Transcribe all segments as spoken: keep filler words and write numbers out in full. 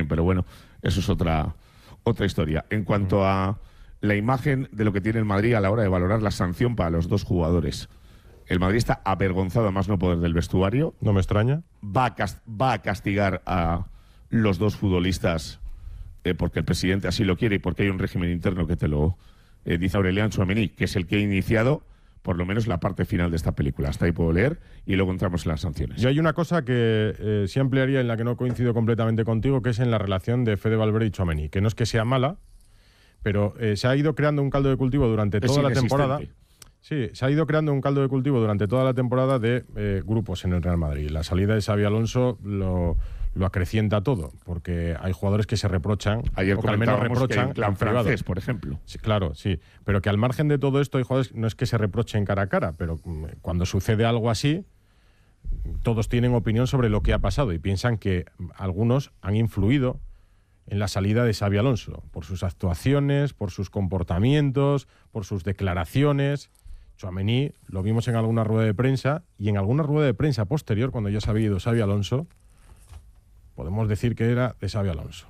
también, pero bueno, eso es otra, otra historia. En cuanto a la imagen de lo que tiene el Madrid a la hora de valorar la sanción para los dos jugadores, el Madrid está avergonzado a más no poder del vestuario. No me extraña. Va a, cast- va a castigar a los dos futbolistas eh, porque el presidente así lo quiere y porque hay un régimen interno que te lo eh, dice Aurelian Tchouaméni, que es el que ha iniciado por lo menos la parte final de esta película. Hasta ahí puedo leer y luego entramos en las sanciones. Yo hay una cosa que eh, sí ampliaría, en la que no coincido completamente contigo, que es en la relación de Fede Valverde y Tchouaméni, que no es que sea mala, pero eh, se ha ido creando un caldo de cultivo durante toda la temporada. Sí, se ha ido creando un caldo de cultivo durante toda la temporada de eh, grupos en el Real Madrid. La salida de Xabi Alonso lo, lo acrecienta todo, porque hay jugadores que se reprochan, Ayer o que al menos reprochan en plan en privado. francés, por ejemplo. Sí, claro, sí. Pero que al margen de todo esto hay jugadores, no es que se reprochen cara a cara, pero cuando sucede algo así, todos tienen opinión sobre lo que ha pasado y piensan que algunos han influido en la salida de Xabi Alonso, por sus actuaciones, por sus comportamientos, por sus declaraciones. Tchouaméni lo vimos en alguna rueda de prensa, y en alguna rueda de prensa posterior, cuando ya se había ido Xabi Alonso, podemos decir que era de Xabi Alonso.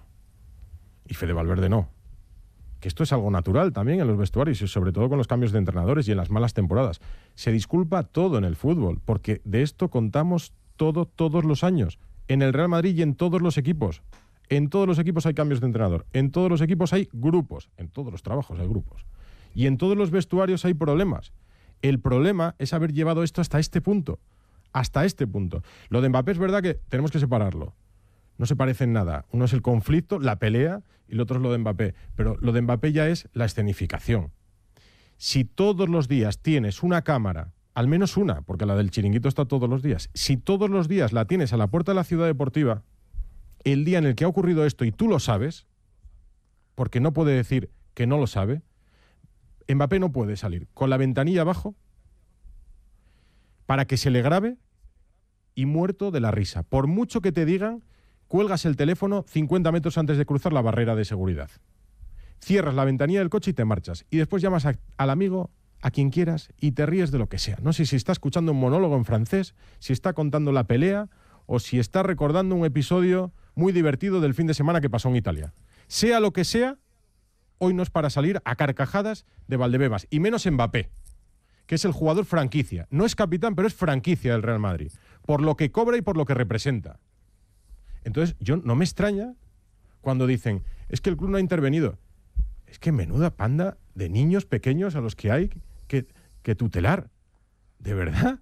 Y Fede Valverde no. Que esto es algo natural también en los vestuarios y sobre todo con los cambios de entrenadores y en las malas temporadas. Se disculpa todo en el fútbol, porque de esto contamos todo, todos los años. En el Real Madrid y en todos los equipos. En todos los equipos hay cambios de entrenador. En todos los equipos hay grupos. En todos los trabajos hay grupos. Y en todos los vestuarios hay problemas. El problema es haber llevado esto hasta este punto. Hasta este punto. Lo de Mbappé es verdad que tenemos que separarlo. No se parecen nada. Uno es el conflicto, la pelea, y el otro es lo de Mbappé. Pero lo de Mbappé ya es la escenificación. Si todos los días tienes una cámara, al menos una, porque la del chiringuito está todos los días, si todos los días la tienes a la puerta de la ciudad deportiva, el día en el que ha ocurrido esto y tú lo sabes, porque no puede decir que no lo sabe, Mbappé no puede salir con la ventanilla abajo para que se le grabe y muerto de la risa. Por mucho que te digan, cuelgas el teléfono cincuenta metros antes de cruzar la barrera de seguridad. Cierras la ventanilla del coche y te marchas. Y después llamas a, al amigo, a quien quieras, y te ríes de lo que sea. No sé si está escuchando un monólogo en francés, si está contando la pelea o si está recordando un episodio muy divertido del fin de semana que pasó en Italia. Sea lo que sea, hoy no es para salir a carcajadas de Valdebebas, y menos Mbappé, que es el jugador franquicia. No es capitán, pero es franquicia del Real Madrid, por lo que cobra y por lo que representa. Entonces, yo no me extraña cuando dicen, es que el club no ha intervenido. Es que menuda panda de niños pequeños a los que hay que, que tutelar. ¿De verdad?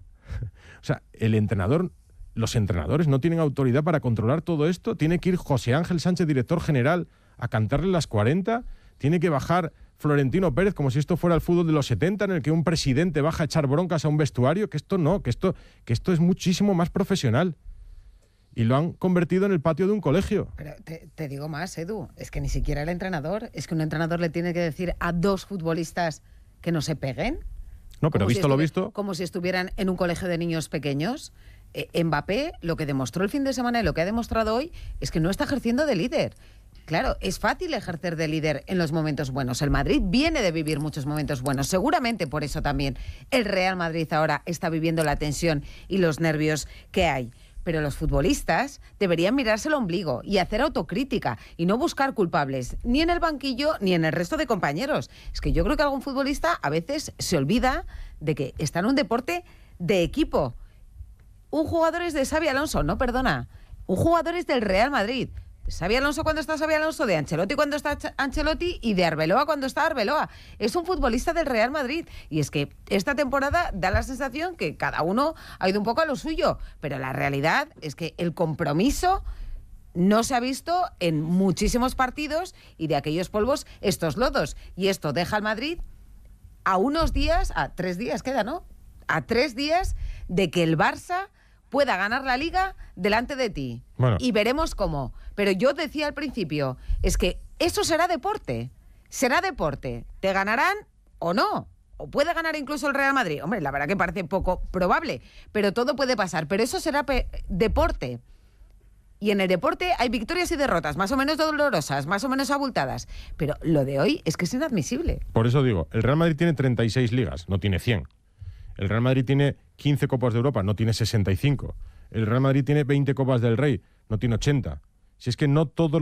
O sea, el entrenador, los entrenadores no tienen autoridad para controlar todo esto. Tiene que ir José Ángel Sánchez, director general, a cantarle las cuarenta. Tiene que bajar Florentino Pérez como si esto fuera el fútbol de los setenta, en el que un presidente baja a echar broncas a un vestuario. Que esto no, que esto, que esto es muchísimo más profesional. Y lo han convertido en el patio de un colegio. Pero te, te digo más, Edu, es que ni siquiera el entrenador, es que un entrenador le tiene que decir a dos futbolistas que no se peguen. No, pero visto si lo visto... Como si estuvieran en un colegio de niños pequeños. Eh, Mbappé, lo que demostró el fin de semana y lo que ha demostrado hoy, es que no está ejerciendo de líder. Claro, es fácil ejercer de líder en los momentos buenos. El Madrid viene de vivir muchos momentos buenos. Seguramente por eso también el Real Madrid ahora está viviendo la tensión y los nervios que hay. Pero los futbolistas deberían mirarse el ombligo y hacer autocrítica y no buscar culpables, ni en el banquillo ni en el resto de compañeros. Es que yo creo que algún futbolista a veces se olvida de que está en un deporte de equipo. Un jugador es de Xabi Alonso, no, perdona. Un jugador es del Real Madrid. Xabi Alonso cuando está Xabi Alonso, de Ancelotti cuando está Ancelotti y de Arbeloa cuando está Arbeloa. Es un futbolista del Real Madrid. Y es que esta temporada da la sensación que cada uno ha ido un poco a lo suyo. Pero la realidad es que el compromiso no se ha visto en muchísimos partidos y de aquellos polvos estos lodos. Y esto deja al Madrid a unos días, a tres días queda, ¿no? A tres días de que el Barça pueda ganar la Liga delante de ti. Bueno. Y veremos cómo. Pero yo decía al principio, es que eso será deporte. Será deporte. ¿Te ganarán o no? O puede ganar incluso el Real Madrid. Hombre, la verdad que parece poco probable, pero todo puede pasar. Pero eso será deporte. Y en el deporte hay victorias y derrotas, más o menos dolorosas, más o menos abultadas. Pero lo de hoy es que es inadmisible. Por eso digo, el Real Madrid tiene treinta y seis ligas, no tiene cien. El Real Madrid tiene quince Copas de Europa, no tiene sesenta y cinco. El Real Madrid tiene veinte Copas del Rey, no tiene ochenta. Si es que no todos